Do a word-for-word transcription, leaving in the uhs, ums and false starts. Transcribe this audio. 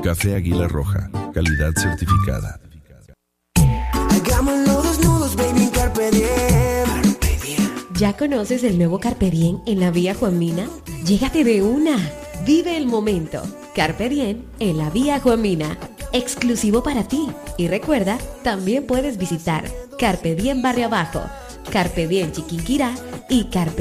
Café Águila Roja, calidad certificada. Hagámoslo desnudos, baby, en Carpe Diem. ¿Ya conoces el nuevo Carpe Diem en la Vía Juan Mina? Llégate de una. Vive el momento. Carpe Diem en la Vía Juan Mina. Exclusivo para ti. Y recuerda, también puedes visitar Carpe Diem Barrio Abajo, Carpe Diem Chiquinquirá y Carpe